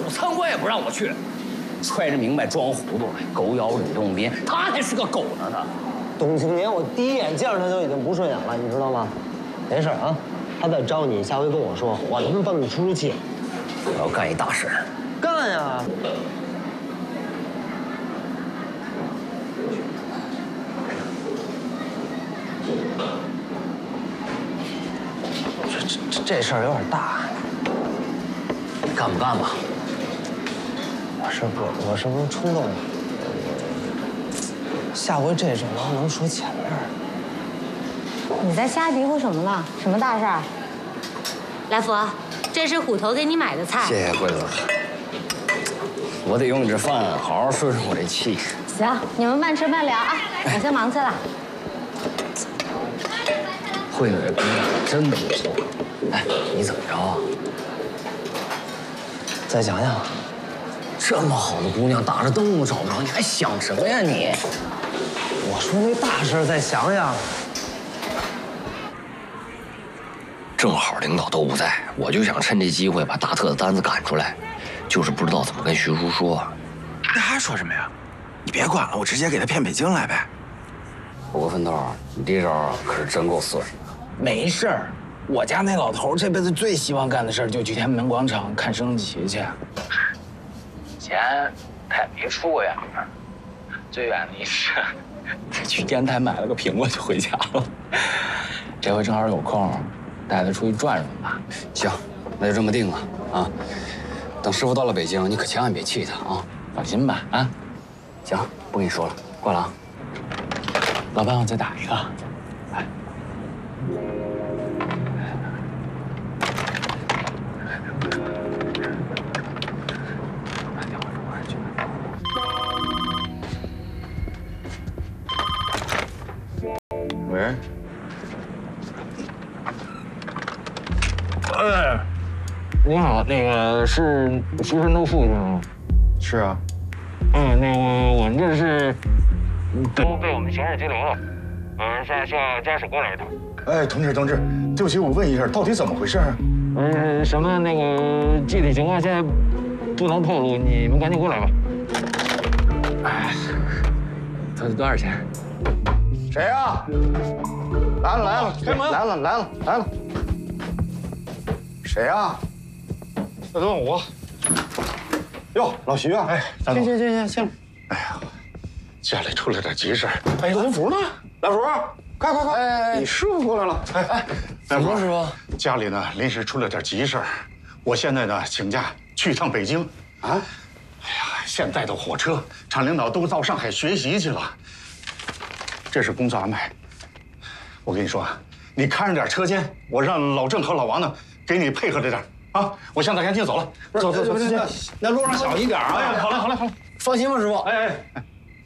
餐馆也不让我去，揣着明白装糊涂，狗咬吕洞宾，他还是个狗呢他。 董青年，我第一眼见着他就已经不顺眼了，你知道吗？没事啊，他再招你，下回跟我说，我他妈帮你出气。 我要干一大事。 干呀！这事儿有点大， 干不干吧？ 我是不是冲动了？下回这事儿能说前面。 你在瞎嘀咕什么呢？什么大事儿？来福，这是虎头给你买的菜。 谢谢桂子。我得用你这饭好好顺顺我这气。 行，你们慢吃慢聊啊，我先忙去了。 慧女这姑娘真不错。哎，你怎么着啊？ 再想想， 这么好的姑娘，打着灯笼找不着，你还想什么呀你？ 我说那大事再想想。 正好领导都不在，我就想趁这机会把大特的单子赶出来，就是不知道怎么跟徐叔说。 那还说什么呀？你别管了，我直接给他骗北京来呗。 不过分头，你这招可是真够损的。 没事儿，我家那老头这辈子最希望干的事儿就去天安门广场看升旗去。以前他也没出过远门，最远的一次，他去烟台买了个苹果就回家了。这回正好有空，带他出去转转吧。 行，那就这么定了啊。等师傅到了北京，你可千万别气他啊！ 放心吧，啊。 行，不跟你说了，挂了啊。 老板，我再打一个。来。 喂。 您好，那个是徐春都父亲吗？ 是啊。 那个我们这是都被我们刑事拘留了，需要家属过来一趟。 哎，同志，对不起，我问一下，到底怎么回事？ 什么那个具体情况现在不能透露，你们赶紧过来吧。哎，多少钱？ 谁呀？来了，开门！来了。谁呀？ 大东，我。 哟，老徐啊！哎，大东。 行。 哎呀，家里出了点急事儿。 哎，来福呢？来福，快！ 哎， 你师傅过来了。哎， 怎么了，师傅？ 家里呢临时出了点急事儿，我现在呢请假去一趟北京。啊？哎呀，现在的火车厂领导都到上海学习去了，这是工作安排。我跟你说啊，你看着点车间，我让老郑和老王呢给你配合着点啊。我现在先进走了。走， 那路上小一点啊！ 哎，好了， 放心吧，师傅。 哎。